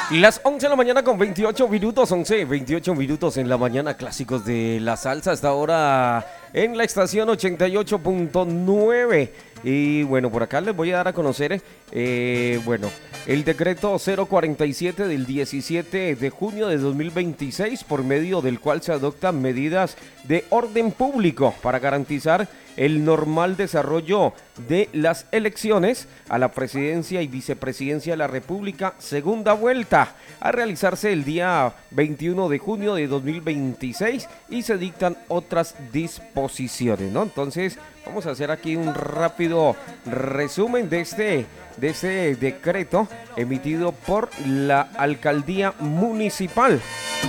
Las 11 de la mañana con 28 minutos, 28 minutos en la mañana, clásicos de la salsa, hasta ahora en la estación 88.9. Y bueno, por acá les voy a dar a conocer, el decreto 047 del 17 de junio de 2026, por medio del cual se adoptan medidas de orden público para garantizar el normal desarrollo de las elecciones a la presidencia y vicepresidencia de la República, segunda vuelta, a realizarse el día 21 de junio de 2026, y se dictan otras disposiciones, ¿no? Entonces, vamos a hacer aquí un rápido resumen de este decreto emitido por la alcaldía municipal.